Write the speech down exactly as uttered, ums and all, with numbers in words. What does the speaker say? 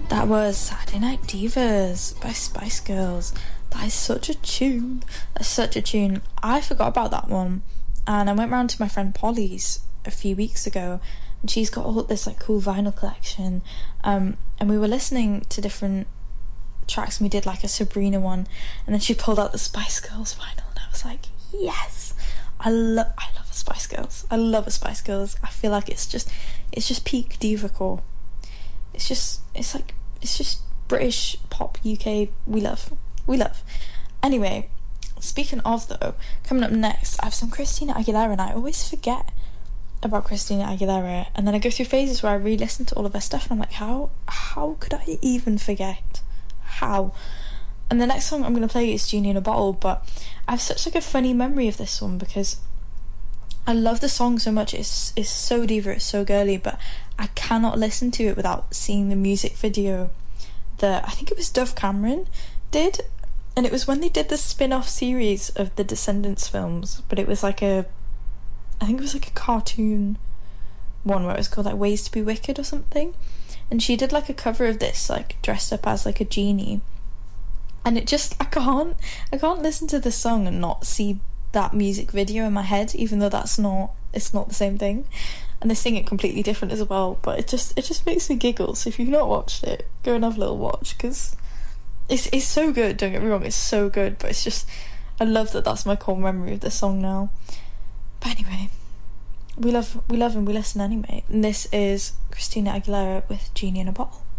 That was Saturday Night Divas by Spice Girls. That is such a tune. That's such a tune. I forgot about that one, and I went round to my friend Polly's a few weeks ago, and she's got all this like cool vinyl collection, um, and we were listening to different tracks, and we did like a Sabrina one, and then she pulled out the Spice Girls vinyl, and I was like, yes, I love, I love a Spice Girls. I love a Spice Girls. I feel like it's just, it's just peak diva core. It's just, it's like, it's just British pop U K. We love, we love. Anyway, speaking of though, coming up next, I have some Christina Aguilera, and I always forget about Christina Aguilera, and then I go through phases where I re-listen to all of her stuff, and I'm like, how, how could I even forget? How? And the next song I'm going to play is Genie in a Bottle, but I have such like a funny memory of this one because I love the song so much. It's, it's so diva, it's so girly, but I cannot listen to it without seeing the music video that I think it was Dove Cameron did, and it was when they did the spin-off series of the Descendants films, but it was like a, I think it was like a cartoon one where it was called like Ways to Be Wicked or something, and she did like a cover of this, like dressed up as like a genie, and it just, I can't I can't listen to this song and not see that music video in my head, even though that's not, it's not the same thing, and they sing it completely different as well, but it just it just makes me giggle. So if you've not watched it, go and have a little watch, because it's, it's so good, don't get me wrong, it's so good, but it's just, I love that that's my core memory of this song now. But anyway, we love we love and we listen anyway, and this is Christina Aguilera with Genie in a Bottle.